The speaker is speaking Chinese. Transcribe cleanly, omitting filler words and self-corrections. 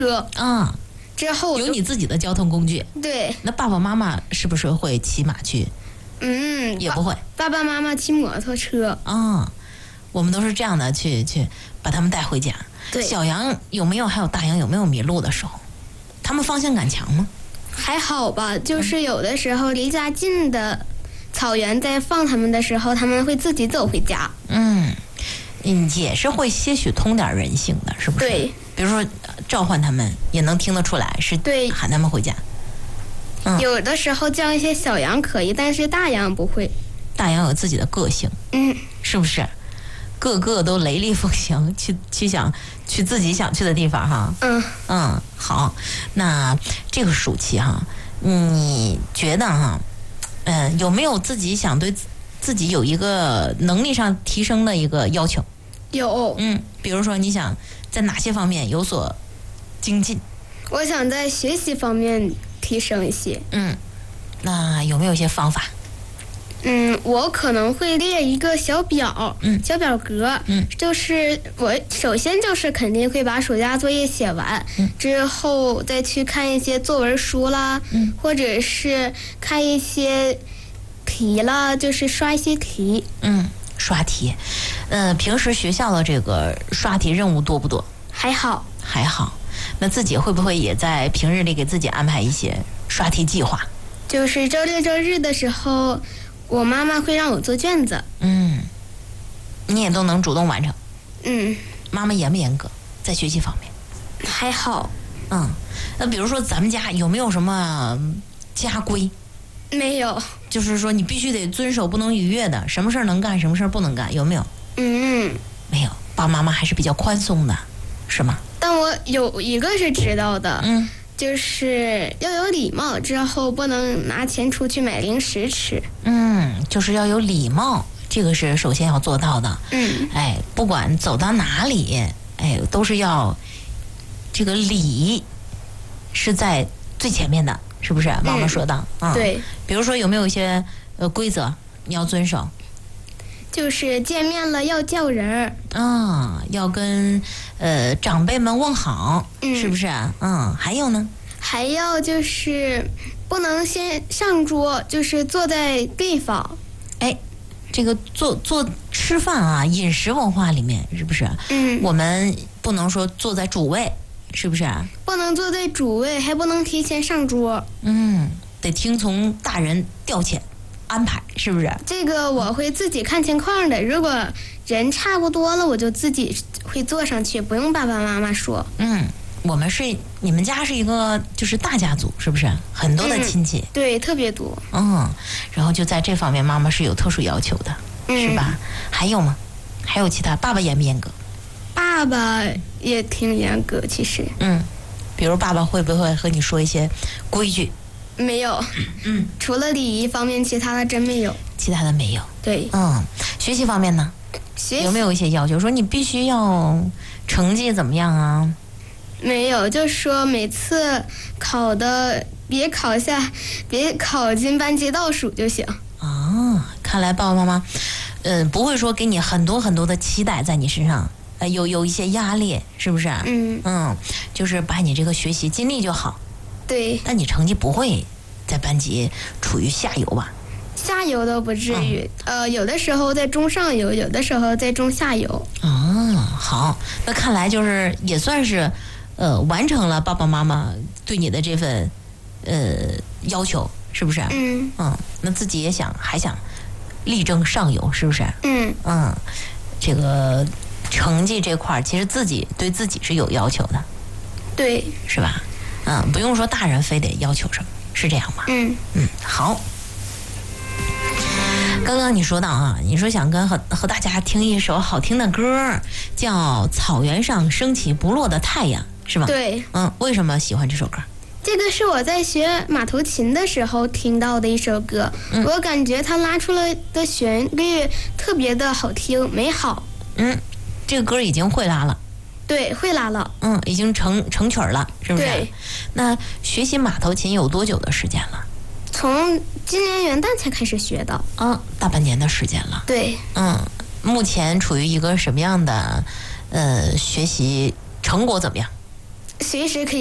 车啊。 之后有你自己的交通工具。 对。 那爸爸妈妈是不是会骑马去？也不会。 爸爸妈妈骑摩托车。 我们都是这样的去把他们带回家。 对。 小羊还有大羊有没有迷路的时候？他们方向感强吗？ 还好吧，就是有的时候离家近的草原在放他们的时候，他们会自己走回家。 也是会些许通点人性的，是不是？ 对。 比如说召唤他们，也能听得出来是喊他们回家。 有的时候叫一些小羊可以，但是大羊不会。 大羊有自己的个性，是不是？个个都雷厉风行，去自己想去的地方哈。好，那这个暑期哈，你觉得哈，有没有自己想对自己有一个能力上提升的一个要求？ 有。 比如说你想在哪些方面有所精进？ 我想在学习方面提升一些。 那有没有一些方法？ 我可能会列一个小表，小表格，就是我首先就是肯定会把暑假作业写完，之后再去看一些作文书啦，或者是看一些题啦，就是刷一些题。 刷题。平时学校的这个刷题任务多不多？ 还好。 那自己会不会也在平日里给自己安排一些刷题计划？ 就是周六周日的时候，我妈妈会让我做卷子。你也都能主动完成。妈妈严不严格在学习方面？ 还好。 那比如说咱们家有没有什么家规？ 没有。 就是说你必须得遵守，不能逾越的，什么事儿能干，什么事儿不能干，有没有？没有。爸爸妈妈还是比较宽松的，是吗？ 但我有一个是知道的，就是要有礼貌，之后不能拿钱出去买零食吃。 就是要有礼貌，这个是首先要做到的。不管走到哪里，都是要这个礼是在最前面的，是不是？妈妈说的。 对。 比如说有没有一些规则你要遵守？ 就是见面了要叫人要跟长辈们问好，是不是？还有呢？还要就是不能先上桌，就是坐在地方。 这个做吃饭啊，饮食文化里面是不是？我们不能说坐在主位，是不是？ 不能坐在主位，还不能提前上桌。 得听从大人调遣安排，是不是？ 这个我会自己看情况的，如果人差不多了，我就自己会坐上去，不用爸爸妈妈说。 你们家是一个就是大家族，是不是？很多的亲戚。 对，特别多。 然后就在这方面，妈妈是有特殊要求的，是吧？还有吗？还有其他？爸爸严不严格？ 爸爸也挺严格，其实。 比如爸爸会不会和你说一些规矩？ 没有。除了礼仪方面，其他的真没有。 其他的没有。 对。 学习方面呢？有没有一些要求？说你必须要成绩怎么样啊？ 没有，就说每次考的别考进班级倒数就行。 看来爸爸妈妈不会说给你很多很多的期待在你身上，有一些压力，是不是？就是把你这个学习尽力就好。 对。 但你成绩不会在班级处于下游吧？ 下游都不至于，有的时候在中上游，有的时候在中下游。 好，那看来就是也算是完成了爸爸妈妈对你的这份要求，是不是？那自己也还想力争上游，是不是？这个成绩这块其实自己对自己是有要求的。 对。 是吧？不用说大人非得要求什么，是这样吗？好。刚刚你说到啊，你说想和大家听一首好听的歌，叫《草原上升起不落的太阳》，是吗？ 对。 为什么喜欢这首歌？ 这个是我在学马头琴的时候听到的一首歌，我感觉它拉出来的旋律特别的好听美好。 这个歌已经会拉了。 对，会拉了。 已经成曲了，是不是？ 对。 那学习马头琴有多久的时间了？ 从今年元旦才开始学的。 大半年的时间了。 对。 目前处于一个什么样的学习成果怎么样？ 随时可以